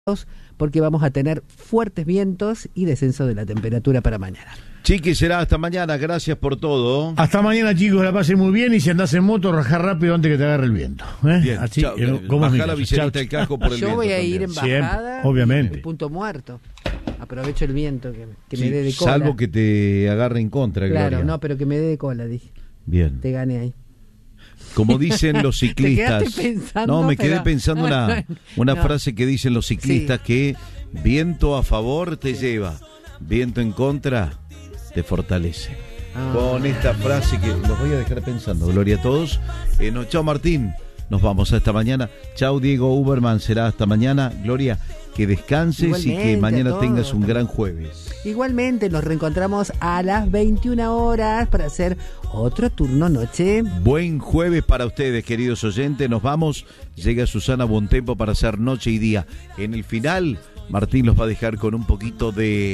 porque vamos a tener fuertes vientos y descenso de la temperatura para mañana. Chiqui, será hasta mañana, gracias por todo. Hasta mañana, chicos, la pasen muy bien y si andás en moto, rajá rápido antes que te agarre el viento. Bien, así, chao, bajá la viserita del casco por el Yo viento. voy a también. ir en Siempre, bajada, obviamente. en punto muerto. Aprovecho el viento que Sí, me dé de cola. salvo que te agarre en contra, Claro, Gloria. no, pero que me dé de cola, dije. Bien. Te gane ahí. Como dicen los ciclistas. Te quedaste pensando, No, me quedé pero- pensando una No. frase que dicen los ciclistas, que viento a favor te lleva, viento en contra te fortalece. Con esta frase que los voy a dejar pensando, Gloria, a todos. No, chao Martín, nos vamos hasta mañana. Chao Diego Uberman, será hasta mañana. Gloria, que descanses Igualmente, y que mañana a todos. tengas un gran jueves. Igualmente nos reencontramos a las 21 horas para hacer otro turno noche. Buen jueves para ustedes, queridos oyentes. Nos vamos. Llega Susana Bontempo para hacer noche y día. En el final, Martín los va a dejar con un poquito de